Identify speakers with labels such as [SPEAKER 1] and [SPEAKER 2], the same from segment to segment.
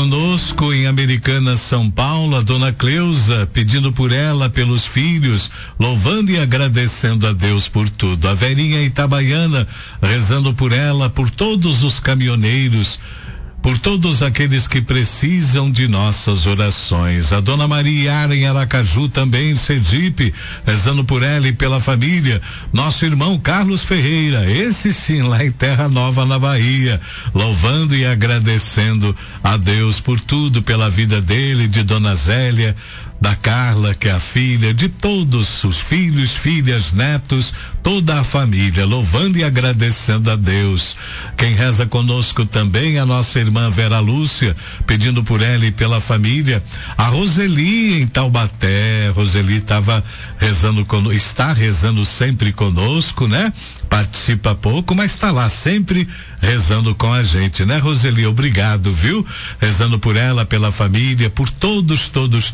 [SPEAKER 1] conosco em Americana, São Paulo, a dona Cleusa, pedindo por ela, pelos filhos, louvando e agradecendo a Deus por tudo. A Verinha Itabaiana, rezando por ela, por todos os caminhoneiros, por todos aqueles que precisam de nossas orações. A dona Maria Yara em Aracaju, também em Sergipe, rezando por ela e pela família. Nosso irmão Carlos Ferreira, esse sim, lá em Terra Nova, na Bahia, louvando e agradecendo a Deus por tudo, pela vida dele, de dona Zélia, da Carla, que é a filha, de todos os filhos, filhas, netos, toda a família, louvando e agradecendo a Deus. Quem reza conosco também, a nossa irmã Vera Lúcia, pedindo por ela e pela família. A Roseli em Taubaté, Roseli estava rezando conosco, está rezando sempre conosco, né? Participa pouco, mas está lá sempre rezando com a gente, né, Roseli? Obrigado, viu? Rezando por ela, pela família, por todos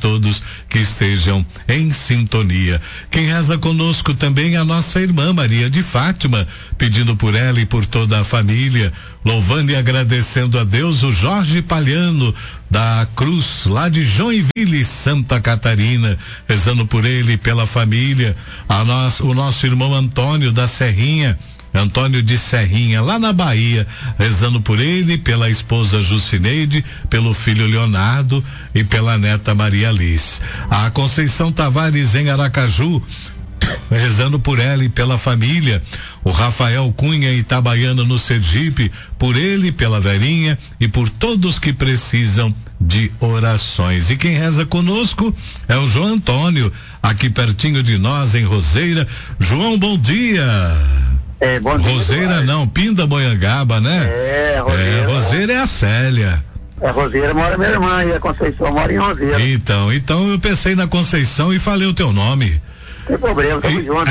[SPEAKER 1] que estejam em sintonia. Quem reza conosco também é a nossa irmã Maria de Fátima, pedindo por ela e por toda a família, louvando e agradecendo a Deus. O Jorge Palhano da Cruz, lá de Joinville, Santa Catarina, rezando por ele e pela família. O nosso irmão Antônio da Serrinha, Antônio de Serrinha, lá na Bahia, rezando por ele, pela esposa Jucineide, pelo filho Leonardo e pela neta Maria Liz. A Conceição Tavares em Aracaju, rezando por ela e pela família. O Rafael Cunha Itabaiana no Sergipe, por ele, pela Verinha e por todos que precisam de orações. E quem reza conosco é o João Antônio, aqui pertinho de nós em Roseira. João, bom dia.
[SPEAKER 2] Bom dia.
[SPEAKER 1] Roseira não, Pindamonhangaba, né?
[SPEAKER 2] Roseira.
[SPEAKER 1] Roseira é a Célia.
[SPEAKER 2] Roseira mora minha irmã e a Conceição mora em Roseira.
[SPEAKER 1] Então eu pensei na Conceição e falei o teu nome.
[SPEAKER 2] Não tem problema, estamos juntos.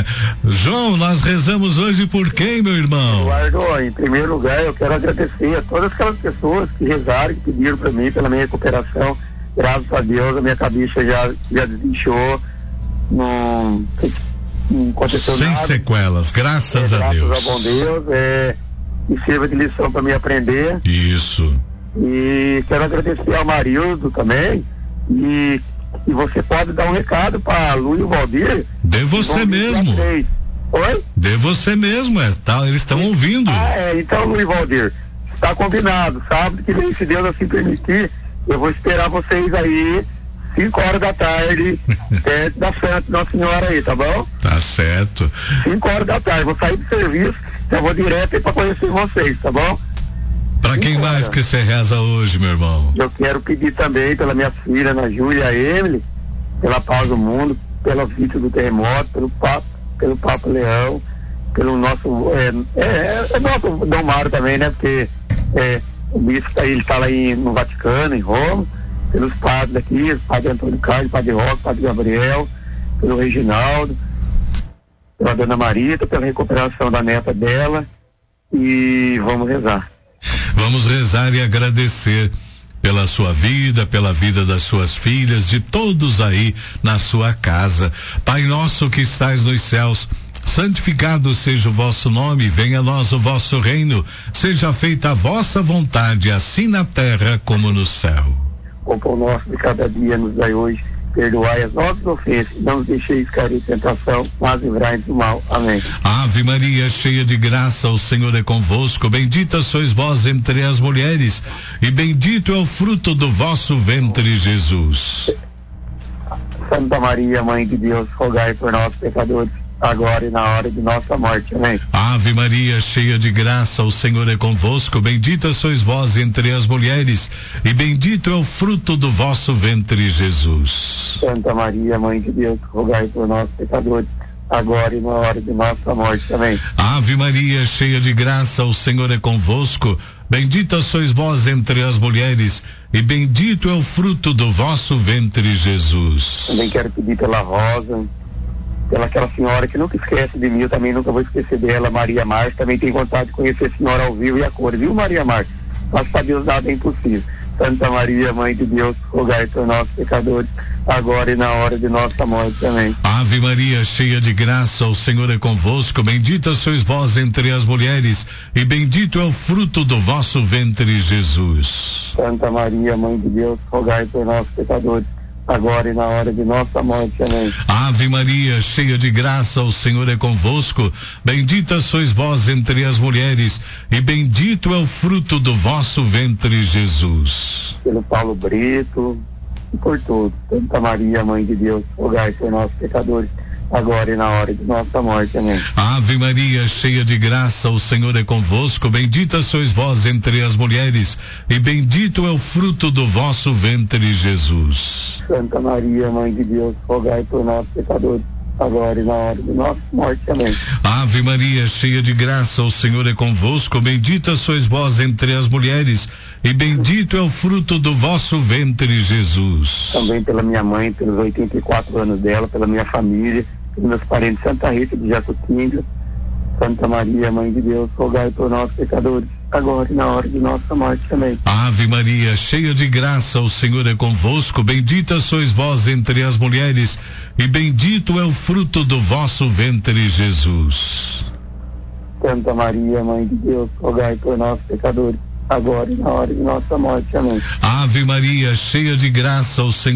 [SPEAKER 1] João, nós rezamos hoje por quem, meu irmão?
[SPEAKER 2] Eduardo, em primeiro lugar, eu quero agradecer a todas aquelas pessoas que rezaram, que pediram para mim, pela minha recuperação. Graças a Deus, a minha cabeça já desinchou, não aconteceu
[SPEAKER 1] sem
[SPEAKER 2] nada.
[SPEAKER 1] Sequelas, graças a Deus.
[SPEAKER 2] Graças a bom Deus, e sirva de lição para mim aprender.
[SPEAKER 1] Isso.
[SPEAKER 2] E quero agradecer ao Marildo também, e você pode dar um recado para Lu e o Valdir.
[SPEAKER 1] De você mesmo.
[SPEAKER 2] Oi?
[SPEAKER 1] De você mesmo, eles estão ouvindo.
[SPEAKER 2] Então, Lu e Valdir, está combinado, sábado que vem, se Deus assim permitir, eu vou esperar vocês aí 5 horas da tarde, perto da Santa Nossa Senhora aí, tá bom?
[SPEAKER 1] Tá certo.
[SPEAKER 2] 5 horas da tarde, vou sair do serviço, já vou direto aí pra conhecer vocês, tá bom?
[SPEAKER 1] Pra quem mais que você reza hoje, meu irmão?
[SPEAKER 2] Eu quero pedir também pela minha filha, Ana Júlia e a Emily, pela paz do mundo, pela vítima do terremoto, pelo Papa Leão, pelo nosso, nosso Dom Mário também, né? Porque o bispo ele tá lá no Vaticano, em Roma, pelos padres aqui, o padre Antônio Carlos, padre Roque, padre Gabriel, pelo Reginaldo, pela Dona Marita, pela recuperação da neta dela, e vamos rezar.
[SPEAKER 1] Vamos rezar e agradecer pela sua vida, pela vida das suas filhas, de todos aí na sua casa. Pai nosso que estais nos céus, santificado seja o vosso nome, venha a nós o vosso reino, seja feita a vossa vontade, assim na terra como no céu.
[SPEAKER 2] O pão nosso de cada dia nos dai hoje, perdoai as nossas ofensas, não nos deixeis cair em tentação, mas livrai-nos do mal. Amém.
[SPEAKER 1] Ave Maria, cheia de graça, o Senhor é convosco, bendita sois vós entre as mulheres, e bendito é o fruto do vosso ventre, Jesus.
[SPEAKER 2] Santa Maria, Mãe de Deus, rogai por nós, pecadores, agora e na hora de nossa morte. Amém.
[SPEAKER 1] Ave Maria, cheia de graça, o Senhor é convosco, bendita sois vós entre as mulheres, e bendito é o fruto do vosso ventre, Jesus.
[SPEAKER 2] Santa Maria, Mãe de Deus, rogai por nós, pecadores, agora e na hora de nossa morte. Amém.
[SPEAKER 1] Ave Maria, cheia de graça, o Senhor é convosco, bendita sois vós entre as mulheres, e bendito é o fruto do vosso ventre, Jesus.
[SPEAKER 2] Também quero pedir pela Rosa, pela aquela senhora que nunca esquece de mim, eu também nunca vou esquecer dela, Maria Marta, também tenho vontade de conhecer a senhora ao vivo e a cor, viu, Maria Marta? Mas para Deus nada é impossível. Santa Maria, Mãe de Deus, rogai por nós, pecadores, agora e na hora de nossa morte. Amém.
[SPEAKER 1] Ave Maria, cheia de graça, o Senhor é convosco, bendita sois vós entre as mulheres, e bendito é o fruto do vosso ventre, Jesus.
[SPEAKER 2] Santa Maria, Mãe de Deus, rogai por nós, pecadores, agora e na hora de nossa morte. Amém.
[SPEAKER 1] Ave Maria, cheia de graça, o Senhor é convosco. Bendita sois vós entre as mulheres, e bendito é o fruto do vosso ventre, Jesus.
[SPEAKER 2] Pelo Paulo Brito e por todos. Santa Maria, Mãe de Deus, rogai por nós, pecadores, agora e na hora de nossa morte. Amém.
[SPEAKER 1] Ave Maria, cheia de graça, o Senhor é convosco. Bendita sois vós entre as mulheres, e bendito é o fruto do vosso ventre, Jesus.
[SPEAKER 2] Santa Maria, Mãe de Deus, rogai por nós, pecadores, agora e na hora de nossa morte. Amém.
[SPEAKER 1] Ave Maria, cheia de graça, o Senhor é convosco. Bendita sois vós entre as mulheres, e bendito é o fruto do vosso ventre, Jesus.
[SPEAKER 2] Também pela minha mãe, pelos 84 anos dela, pela minha família, pelos meus parentes de Santa Rita de Jacutinga. Santa Maria, Mãe de Deus, rogai por nós, pecadores, agora e na hora de nossa morte. Amém.
[SPEAKER 1] Ave Maria, cheia de graça, o Senhor é convosco. Bendita sois vós entre as mulheres, e bendito é o fruto do vosso ventre, Jesus.
[SPEAKER 2] Santa Maria, Mãe de Deus, rogai por nós, pecadores, agora e na hora de nossa morte. Amém.
[SPEAKER 1] Ave Maria, cheia de graça, o Senhor